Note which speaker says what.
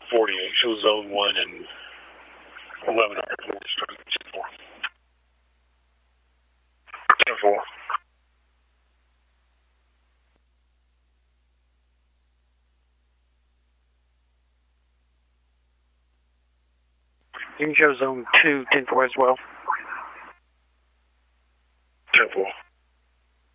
Speaker 1: 48. Shows zone 1 and 11 R4. 10-4.
Speaker 2: You can show zone 2, 10-4 as well.